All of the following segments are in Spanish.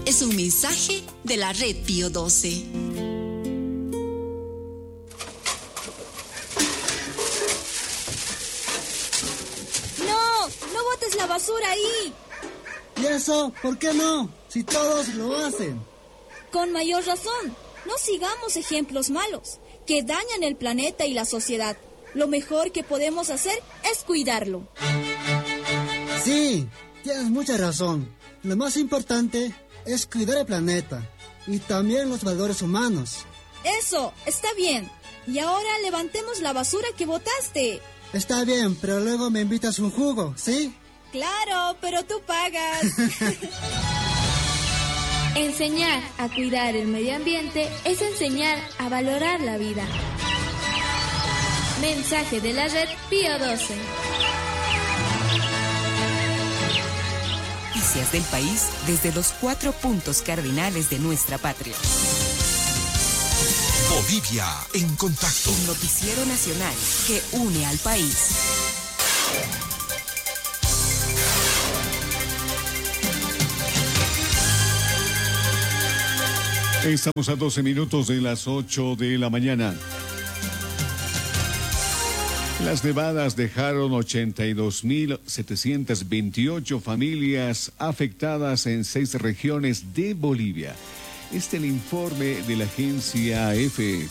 es un mensaje de la Red Pío XII. ¡No botes la basura ahí! ¿Y eso? ¿Por qué no? Si todos lo hacen. Con mayor razón, no sigamos ejemplos malos que dañan el planeta y la sociedad. Lo mejor que podemos hacer es cuidarlo. Sí, tienes mucha razón. Lo más importante es cuidar el planeta y también los valores humanos. Eso, está bien. Y ahora levantemos la basura que botaste. Está bien, pero luego me invitas un jugo, ¿sí? Claro, pero tú pagas. Enseñar a cuidar el medio ambiente es enseñar a valorar la vida. Mensaje de la Red Pío XII. Noticias del país desde los 4 puntos cardinales de nuestra patria. Bolivia en contacto. El noticiero nacional que une al país. Estamos a 12 minutos de las 8 de la mañana. Las nevadas dejaron 82.728 familias afectadas en 6 regiones de Bolivia. Este es el informe de la agencia EFE.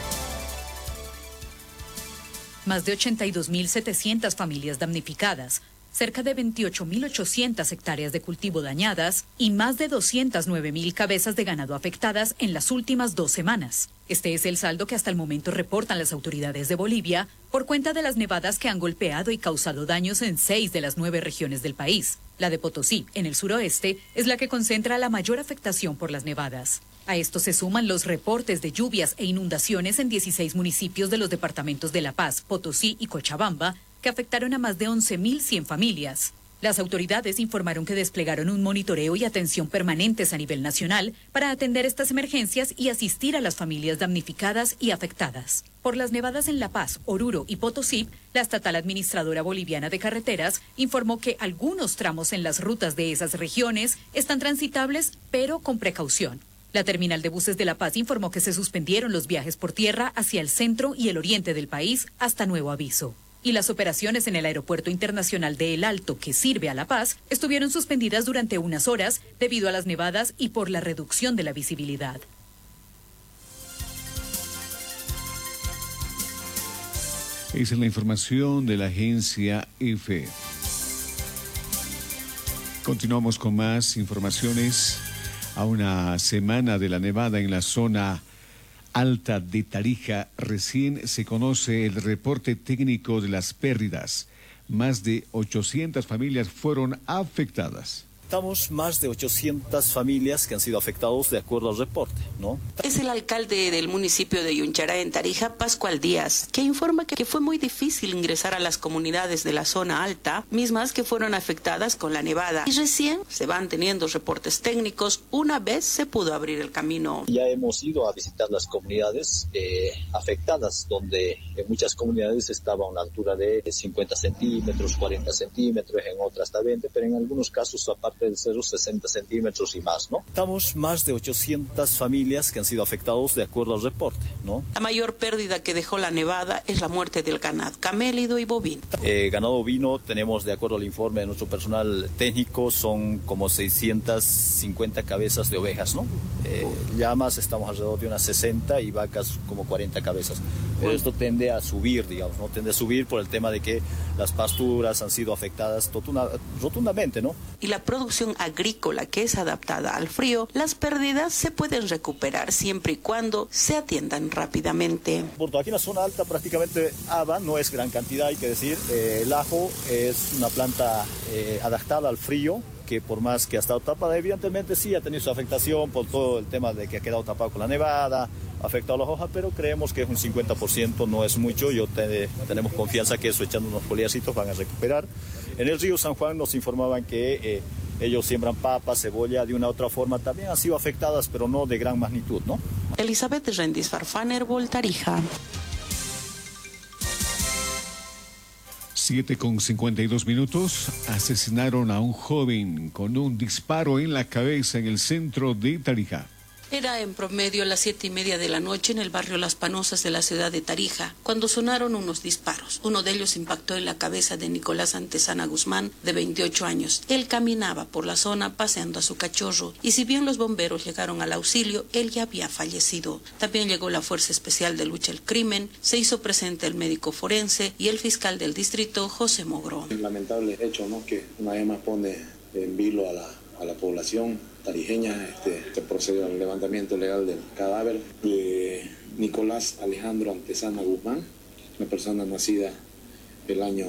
Más de 82.700 familias damnificadas, cerca de 28.800 hectáreas de cultivo dañadas y más de 209.000 cabezas de ganado afectadas en las últimas 2 semanas. Este es el saldo que hasta el momento reportan las autoridades de Bolivia por cuenta de las nevadas que han golpeado y causado daños en 6 de las 9 regiones del país. La de Potosí, en el suroeste, es la que concentra la mayor afectación por las nevadas. A esto se suman los reportes de lluvias e inundaciones en 16 municipios de los departamentos de La Paz, Potosí y Cochabamba, que afectaron a más de 11.100 familias. Las autoridades informaron que desplegaron un monitoreo y atención permanentes a nivel nacional para atender estas emergencias y asistir a las familias damnificadas y afectadas. Por las nevadas en La Paz, Oruro y Potosí, la estatal administradora boliviana de carreteras informó que algunos tramos en las rutas de esas regiones están transitables, pero con precaución. La terminal de buses de La Paz informó que se suspendieron los viajes por tierra hacia el centro y el oriente del país hasta nuevo aviso. Y las operaciones en el Aeropuerto Internacional de El Alto, que sirve a La Paz, estuvieron suspendidas durante unas horas debido a las nevadas y por la reducción de la visibilidad. Esa es la información de la agencia EFE. Continuamos con más informaciones. A una semana de la nevada en la zona alta de Tarija, recién se conoce el reporte técnico de las pérdidas. Más de 800 familias fueron afectadas. Estamos más de 800 familias que han sido afectados de acuerdo al reporte, ¿no? Es el alcalde del municipio de Yunchara, en Tarija, Pascual Díaz, que informa que fue muy difícil ingresar a las comunidades de la zona alta, mismas que fueron afectadas con la nevada. Y recién se van teniendo reportes técnicos una vez se pudo abrir el camino. Ya hemos ido a visitar las comunidades afectadas, donde en muchas comunidades estaba a una altura de 50 centímetros, 40 centímetros, en otras hasta 20, pero en algunos casos aparte del cerro 60 centímetros y más, ¿no? Estamos más de 800 familias que han sido afectados de acuerdo al reporte, ¿no? La mayor pérdida que dejó la nevada es la muerte del ganado camélido y bovino. Ganado ovino tenemos, de acuerdo al informe de nuestro personal técnico, son como 650 cabezas de ovejas, ¿no? Llamas estamos alrededor de unas 60 y vacas como 40 cabezas. Pero esto tende a subir, digamos, ¿no? Tende a subir por el tema de que las pasturas han sido afectadas rotundamente, ¿no? Y la producción agrícola que es adaptada al frío, las pérdidas se pueden recuperar siempre y cuando se atiendan rápidamente. Aquí en la zona alta prácticamente haba, no es gran cantidad, hay que decir. El ajo es una planta adaptada al frío, que por más que ha estado tapada, evidentemente sí ha tenido su afectación por todo el tema de que ha quedado tapado con la nevada, ha afectado las hojas, pero creemos que es un 50%, no es mucho. Tenemos confianza que eso, echando unos poliacitos, van a recuperar. En el río San Juan nos informaban que ellos siembran papas, cebolla, de una u otra forma también han sido afectadas, pero no de gran magnitud, ¿no? Elizabeth Rendis Farfán, Herbol, Tarija. 7:52. Asesinaron a un joven con un disparo en la cabeza en el centro de Tarija. Era en promedio las 7:30 de la noche en el barrio Las Panosas de la ciudad de Tarija, cuando sonaron unos disparos. Uno de ellos impactó en la cabeza de Nicolás Antesana Guzmán, de 28 años. Él caminaba por la zona paseando a su cachorro, y si bien los bomberos llegaron al auxilio, él ya había fallecido. También llegó la Fuerza Especial de Lucha al Crimen, se hizo presente el médico forense y el fiscal del distrito, José Mogrón. Es lamentable hecho, ¿no?, que una vez más pone en vilo a la población tarijeña. Se procede al levantamiento legal del cadáver de Nicolás Alejandro Antesana Guzmán, una persona nacida el año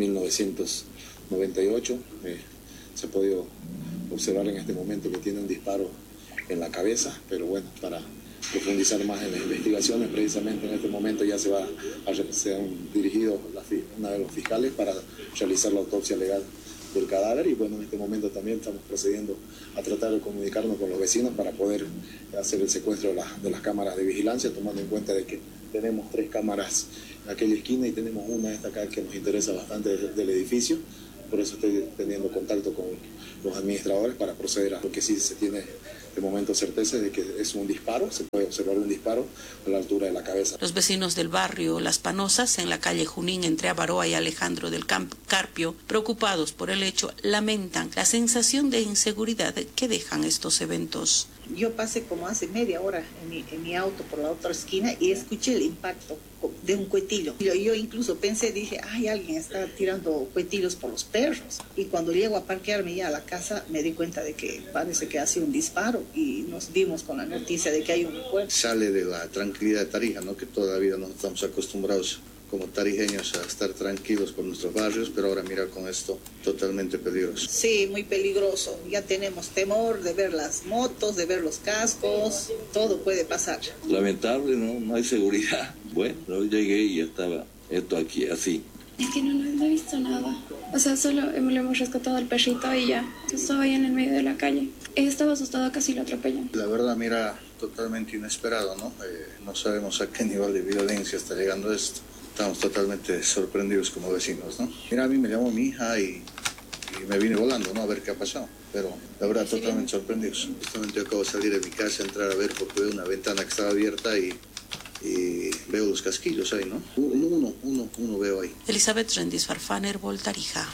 1998. Se ha podido observar en este momento que tiene un disparo en la cabeza, pero bueno, para profundizar más en las investigaciones, precisamente en este momento ya se han dirigido una de los fiscales para realizar la autopsia legal del cadáver, y bueno, en este momento también estamos procediendo a tratar de comunicarnos con los vecinos para poder hacer el secuestro de las cámaras de vigilancia, tomando en cuenta de que tenemos 3 cámaras en aquella esquina y tenemos una esta acá que nos interesa bastante del edificio. Por eso estoy teniendo contacto con los administradores para proceder a lo que sí se tiene de momento certeza de que es un disparo. Se puede observar un disparo a la altura de la cabeza. Los vecinos del barrio Las Panosas, en la calle Junín, entre Avaroa y Alejandro del Carpio, preocupados por el hecho, lamentan la sensación de inseguridad que dejan estos eventos. Yo pasé como hace media hora en mi auto por la otra esquina y escuché el impacto de un cuetillo. Yo incluso dije, ay, alguien está tirando cuetillos por los perros. Y cuando llego a parquearme ya a la casa, me di cuenta de que parece que ha sido un disparo y nos dimos con la noticia de que hay un cuerpo. Sale de la tranquilidad de Tarija, ¿no?, que todavía no estamos acostumbrados como tarijeños a estar tranquilos por nuestros barrios, pero ahora mira con esto totalmente peligroso. Sí, muy peligroso. Ya tenemos temor de ver las motos, de ver los cascos, todo puede pasar. Lamentable, no hay seguridad. Bueno, yo llegué y ya estaba esto aquí así. Es que no he visto nada. O sea, solo le hemos rescatado al perrito y ya. Estaba ahí en el medio de la calle. Estaba asustado, casi lo atropellan. La verdad, mira, totalmente inesperado, ¿no? No sabemos a qué nivel de violencia está llegando esto. Estamos totalmente sorprendidos como vecinos, ¿no? Mira, a mí me llamó mi hija y me vine volando, ¿no?, a ver qué ha pasado. Pero la verdad, totalmente sorprendidos. Justamente yo acabo de salir de mi casa, entrar a ver porque veo una ventana que estaba abierta y veo los casquillos ahí, ¿no? Uno veo ahí. Elizabeth Rendis Farfán, Herbol, Tarija.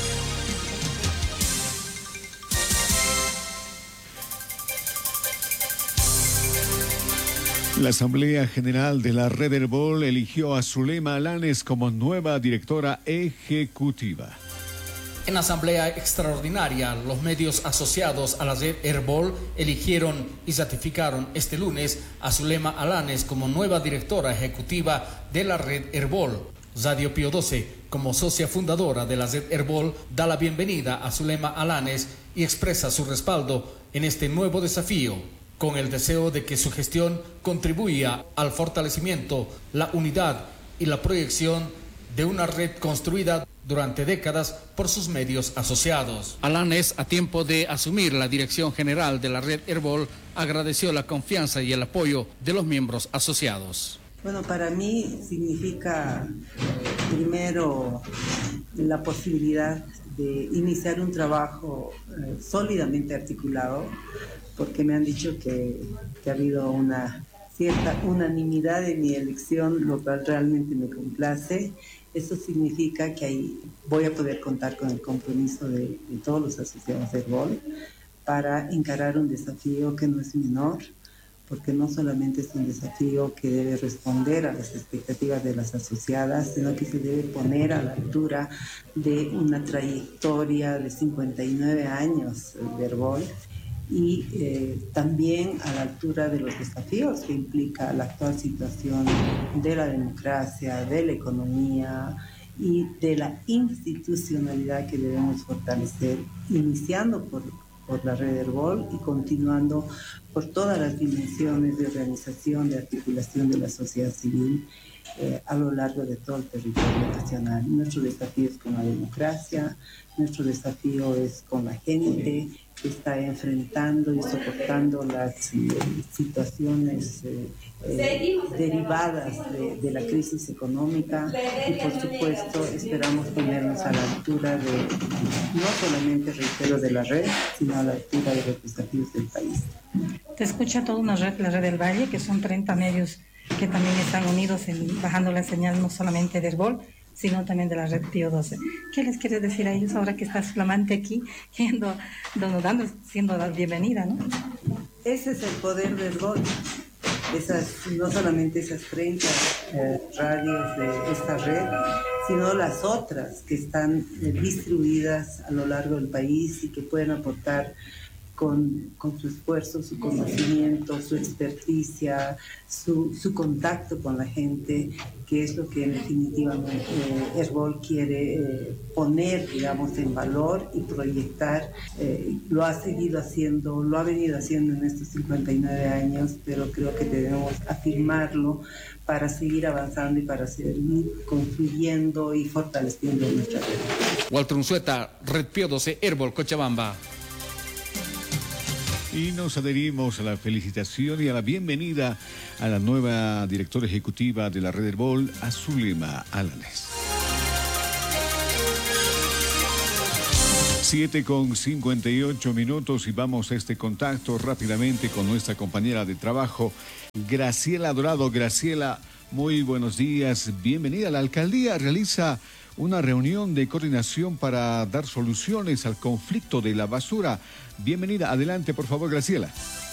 La Asamblea General de la Red Herbol eligió a Zulema Alanes como nueva directora ejecutiva. En asamblea extraordinaria, los medios asociados a la Red Herbol eligieron y ratificaron este lunes a Zulema Alanes como nueva directora ejecutiva de la Red Herbol. Radio Pío XII, como socia fundadora de la Red Herbol, da la bienvenida a Zulema Alanes y expresa su respaldo en este nuevo desafío, con el deseo de que su gestión contribuya al fortalecimiento, la unidad y la proyección de una red construida durante décadas por sus medios asociados. Alanes, a tiempo de asumir la dirección general de la Red Herbol, agradeció la confianza y el apoyo de los miembros asociados. Bueno, para mí significa primero la posibilidad de iniciar un trabajo sólidamente articulado, porque me han dicho que ha habido una cierta unanimidad en mi elección, lo cual realmente me complace. Eso significa que ahí voy a poder contar con el compromiso de todos los asociados de Herbol para encarar un desafío que no es menor, porque no solamente es un desafío que debe responder a las expectativas de las asociadas, sino que se debe poner a la altura de una trayectoria de 59 años de Herbol, y también a la altura de los desafíos que implica la actual situación de la democracia, de la economía y de la institucionalidad que debemos fortalecer, iniciando por la Red Herbol y continuando por todas las dimensiones de organización, de articulación de la sociedad civil a lo largo de todo el territorio nacional. Nuestro desafío es con la democracia, nuestro desafío es con la gente que está enfrentando y soportando las situaciones derivadas de la crisis económica, y por supuesto esperamos ponernos a la altura de, no solamente, reitero, de la red, sino a la altura de los desafíos del país. Te escucha toda una red, la Red del Valle, que son 30 medios que también están unidos bajando la señal no solamente de Herbol, sino también de la red Pío XII. ¿Qué les quieres decir a ellos ahora que estás flamante aquí, siendo la bienvenida, ¿no? Ese es el poder del Herbol. No solamente esas 30 radios de esta red, sino las otras que están distribuidas a lo largo del país y que pueden aportar con su esfuerzo, su conocimiento, su experticia, su contacto con la gente, que es lo que en definitiva Herbol quiere poner, digamos, en valor y proyectar. Lo ha venido haciendo en estos 59 años, pero creo que debemos afirmarlo para seguir avanzando y para seguir construyendo y fortaleciendo nuestra red. Walter Unzueta, Red Pío XII, Herbol, Cochabamba. Y nos adherimos a la felicitación y a la bienvenida a la nueva directora ejecutiva de la Red Herbol, a Zulema Alanes. 7:58 y vamos a este contacto rápidamente con nuestra compañera de trabajo, Graciela Dorado. Graciela, muy buenos días, bienvenida. La alcaldía realiza una reunión de coordinación para dar soluciones al conflicto de la basura. Bienvenida, adelante por favor, Graciela.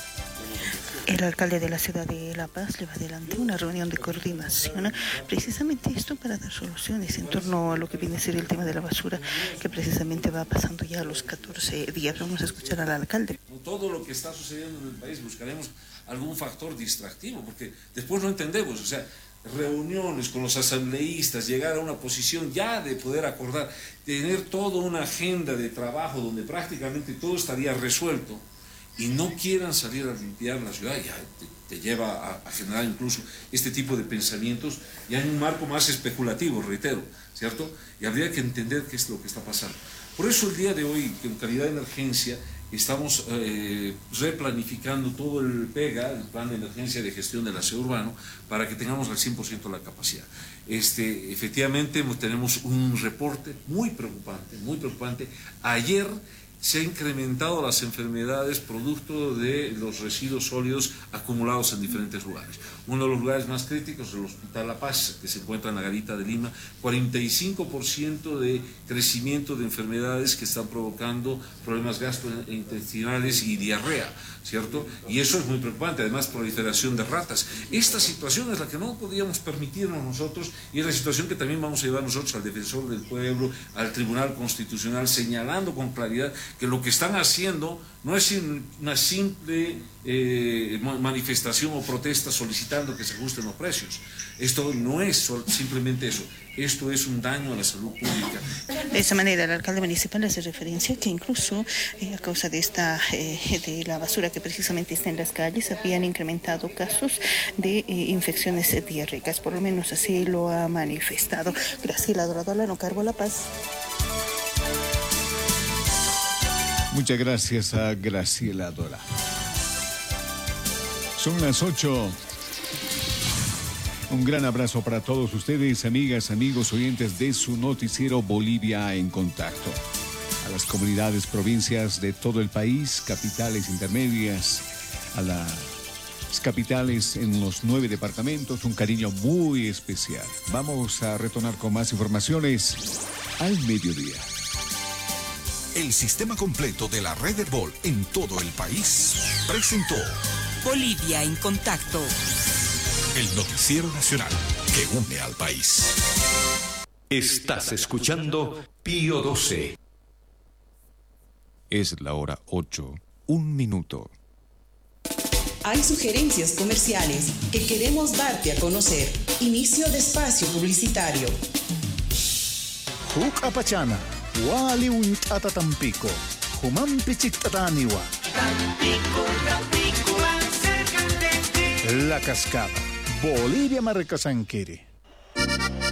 El alcalde de la ciudad de La Paz lleva adelante una reunión de coordinación, precisamente esto para dar soluciones en torno a lo que viene a ser el tema de la basura, que precisamente va pasando ya a los 14 días. Vamos a escuchar al alcalde. Todo lo que está sucediendo en el país buscaremos algún factor distractivo, porque después no entendemos, o sea, reuniones con los asambleístas, llegar a una posición ya de poder acordar, tener toda una agenda de trabajo donde prácticamente todo estaría resuelto, y no quieran salir a limpiar la ciudad, ya te lleva a generar incluso este tipo de pensamientos ya en un marco más especulativo, reitero, ¿cierto? Y habría que entender qué es lo que está pasando. Por eso el día de hoy, en calidad de emergencia, estamos replanificando todo el PEGA, el Plan de Emergencia de Gestión del Aseo Urbano, para que tengamos al 100% la capacidad. Efectivamente, tenemos un reporte muy preocupante, muy preocupante. Ayer se han incrementado las enfermedades producto de los residuos sólidos acumulados en diferentes lugares. Uno de los lugares más críticos es el Hospital La Paz, que se encuentra en la Garita de Lima, 45% de crecimiento de enfermedades que están provocando problemas gastrointestinales y diarrea, ¿cierto? Y eso es muy preocupante, además proliferación de ratas. Esta situación es la que no podíamos permitirnos nosotros, y es la situación que también vamos a llevar nosotros al Defensor del Pueblo, al Tribunal Constitucional, señalando con claridad que lo que están haciendo no es una simple manifestación o protesta solicitando que se ajusten los precios. Esto no es simplemente eso, esto es un daño a la salud pública. De esa manera, el alcalde municipal hace referencia que incluso a causa de de la basura que precisamente está en las calles, habían incrementado casos de infecciones diarreicas, por lo menos así lo ha manifestado. Graciela Dorado, Lano Cargo, La Paz. Muchas gracias a Graciela Dora. Son las 8. Un gran abrazo para todos ustedes, amigas, amigos, oyentes de su noticiero Bolivia en Contacto. A las comunidades, provincias de todo el país, capitales intermedias, a las capitales en los 9 departamentos, un cariño muy especial. Vamos a retornar con más informaciones al mediodía. El sistema completo de la Red Herbol en todo el país presentó Bolivia en Contacto, el noticiero nacional que une al país. Estás escuchando Pío XII. Es la hora 8, 1 minuto. Hay sugerencias comerciales que queremos darte a conocer. Inicio de espacio publicitario. Huk apachana. Wali Tata Tampico, Humampichik Tataniwa. Tampico, Tampico, más cerca de ti. La Cascada, Bolivia Marcasanquiri.